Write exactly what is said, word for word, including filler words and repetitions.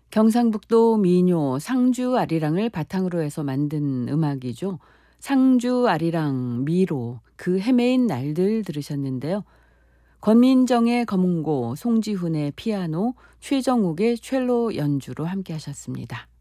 경상북도 민요 상주 아리랑을 바탕으로 해서 만든 음악이죠. 상주 아리랑 미로 그 헤매인 날들 들으셨는데요. 권민정의 검은고, 송지훈의 피아노, 최정욱의 첼로 연주로 함께 하셨습니다.